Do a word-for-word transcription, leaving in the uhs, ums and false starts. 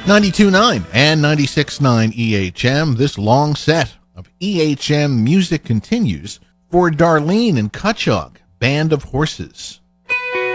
ninety-two point nine and ninety-six point nine E H M. This long set of E H M music continues for Darlene and Kutchog, Band of Horses.